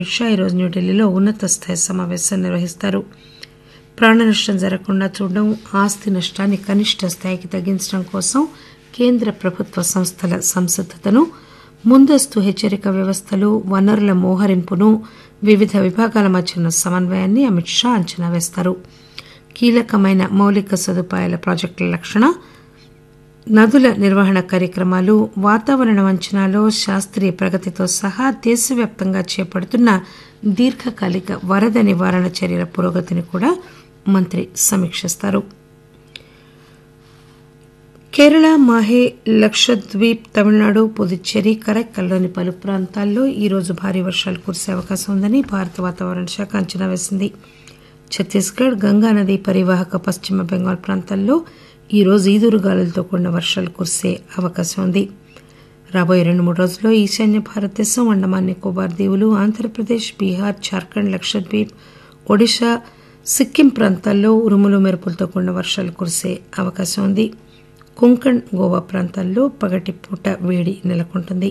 అమిత్ షా ఈరోజు న్యూఢిల్లీలో ఉన్నత స్థాయి సమావేశం నిర్వహిస్తారు. ప్రాణనష్టం జరగకుండా చూడడం, ఆస్తి నష్టాన్ని కనిష్ట స్థాయికి తగ్గించడం కోసం కేంద్ర ప్రభుత్వ సంస్థల సంసిద్దతను, ముందస్తు హెచ్చరిక వ్యవస్థలు, వనరుల మోహరింపును, వివిధ విభాగాల మధ్య ఉన్న సమన్వయాన్ని అమిత్ షా అంచనా వేస్తారు. కీలకమైన మౌలిక సదుపాయాల ప్రాజెక్టుల రక్షణ, నదుల నిర్వహణ కార్యక్రమాలు, వాతావరణ అంచనాలో శాస్త్రీయ ప్రగతితో సహా దేశవ్యాప్తంగా చేపడుతున్న దీర్ఘకాలిక వరద నివారణ చర్యల పురోగతిని కూడా మంత్రి సమీక్షిస్తారు. కేరళ, మాహే, లక్షద్వీప్, తమిళనాడు, పుదుచ్చేరి, కరైక్కల్లోని పలు ప్రాంతాల్లో ఈరోజు భారీ వర్షాలు కురిసే అవకాశం ఉందని భారత వాతావరణ శాఖ అంచనా వేసింది. ఛత్తీస్గఢ్, గంగానది పరివాహక పశ్చిమ బెంగాల్ ప్రాంతాల్లో ఈరోజు ఈదురుగాలులతో కూడిన వర్షాలు కురిసే అవకాశం ఉంది. రాబోయే 2-3 రోజుల్లో ఈశాన్య భారతదేశం, అండమాన్ నికోబార్ దీవులు, ఆంధ్రప్రదేశ్, బీహార్, జార్ఖండ్, లక్షద్వీప్, ఒడిశా, సిక్కిం ప్రాంతాల్లో ఉరుములు మెరుపులతో కూడిన వర్షాలు కురిసే అవకాశం ఉంది. కొంకణ్, గోవా ప్రాంతాల్లో పగటిపూట వేడి నెలకొంటుంది.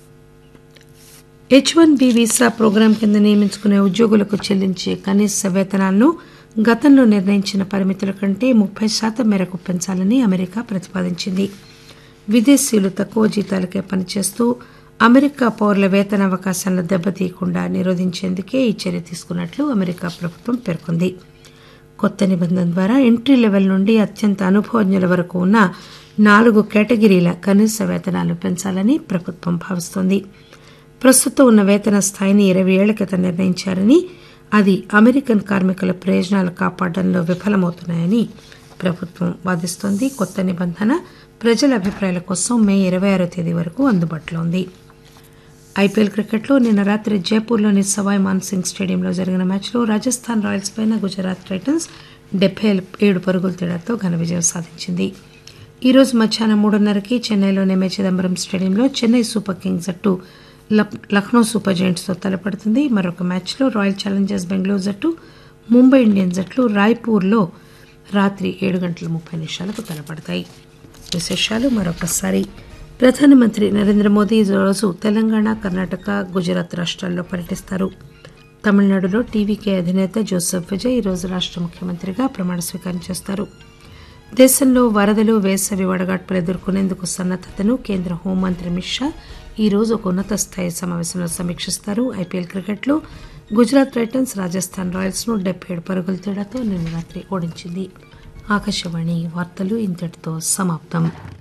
H-1B వీసా ప్రోగ్రాం కింద నియమించుకునే ఉద్యోగులకు చెల్లించే కనీస వేతనాలను గతంలో నిర్ణయించిన పరిమితుల కంటే 30% మేరకు పెంచాలని అమెరికా ప్రతిపాదించింది. విదేశీయులు తక్కువ జీతాలకే పనిచేస్తూ అమెరికా పౌరుల వేతన అవకాశాలను దెబ్బతీయకుండా నిరోధించేందుకే ఈ చర్య తీసుకున్నట్లు అమెరికా ప్రభుత్వం పేర్కొంది. కొత్త నిబంధన ద్వారా ఎంట్రీ లెవెల్ నుండి అత్యంత అనుభవజ్ఞుల వరకు ఉన్న 4 కేటగిరీల కనీస వేతనాలు పెంచాలని ప్రభుత్వం భావిస్తోంది. ప్రస్తుతం ఉన్న వేతన స్థాయిని 20 ఏళ్ల క్రితం నిర్ణయించారని, అది అమెరికన్ కార్మికుల ప్రయోజనాలు కాపాడడంలో విఫలమవుతున్నాయని ప్రభుత్వం వాదిస్తోంది. కొత్త నిబంధన ప్రజల అభిప్రాయాల కోసం మే 26వ తేదీ వరకు అందుబాటులో ఉంది. ఐపీఎల్ క్రికెట్లో నిన్న రాత్రి జైపూర్లోని సవాయ్ మాన్సింగ్ స్టేడియంలో జరిగిన మ్యాచ్లో రాజస్థాన్ రాయల్స్ పైన గుజరాత్ టైటన్స్ 77 పరుగుల తేడాతో ఘన విజయం సాధించింది. ఈరోజు మధ్యాహ్నం 3:30కి చెన్నైలోని ఎంఏ చిదంబరం స్టేడియంలో చెన్నై సూపర్ కింగ్స్ జట్టు లక్నో సూపర్ జెయింట్స్తో తలపడుతుంది. మరొక మ్యాచ్లో రాయల్ ఛాలెంజర్స్ బెంగళూరు జట్టు, ముంబై ఇండియన్స్ జట్లు రాయ్పూర్లో రాత్రి 7:30 తలపడతాయి. విశేషాలు మరొకసారి. ప్రధానమంత్రి నరేంద్ర మోదీ ఈరోజు తెలంగాణ, కర్ణాటక, గుజరాత్ రాష్ట్రాల్లో పర్యటిస్తారు. తమిళనాడులో టీవీకే అధినేత జోసెఫ్ విజయ్ ఈరోజు రాష్ట్ర ముఖ్యమంత్రిగా ప్రమాణ స్వీకారం చేస్తారు. దేశంలో వరదలు, వేసవి వడగాడ్పులు ఎదుర్కొనేందుకు సన్నద్దతను కేంద్ర హోంమంత్రి అమిత్ షా ఈరోజు ఒక ఉన్నత స్థాయి సమావేశంలో సమీక్షిస్తారు. ఐపీఎల్ క్రికెట్లో గుజరాత్ టైటన్స్ రాజస్థాన్ రాయల్స్ ను 77 పరుగుల తేడాతో నిన్న రాత్రి ఓడించింది. ఆకాశవాణి వార్తలు ఇంతటితో సమాప్తం.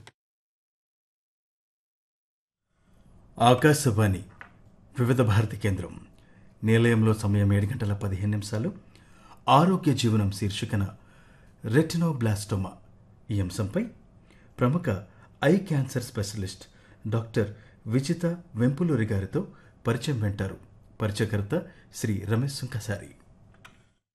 ఆకాశవాణి వివిధ భారతి కేంద్రం. నిలయంలో సమయం 7:15. ఆరోగ్య జీవనం శీర్షికన రెటినోబ్లాస్టోమా ఈ అంశంపై ప్రముఖ eye cancer specialist doctor Vijitha Vempuluri గారితో పరిచయం వింటారు. పరిచయకర్త శ్రీ రమేష్ సుంకసారి.